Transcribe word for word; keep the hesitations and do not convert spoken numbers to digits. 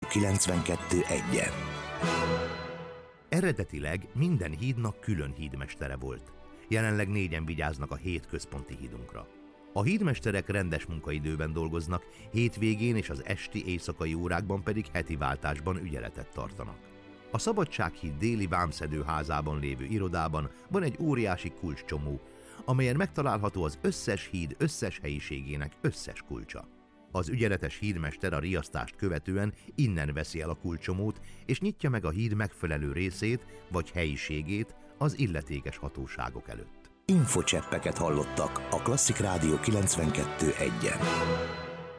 kilencvenkettő egyen. Eredetileg minden hídnak külön hídmestere volt. Jelenleg négyen vigyáznak a hét központi hídunkra. A hídmesterek rendes munkaidőben dolgoznak, hétvégén és az esti éjszakai órákban pedig heti váltásban ügyeletet tartanak. A Szabadsághíd déli vámszedőházában lévő irodában van egy óriási kulcscsomó, amelyen megtalálható az összes híd összes helyiségének összes kulcsa. Az ügyeletes hídmester a riasztást követően innen veszi el a kulcscsomót, és nyitja meg a híd megfelelő részét vagy helyiségét az illetékes hatóságok előtt. Infocseppeket hallottak a Klasszik Rádió kilencvenkettő egyen.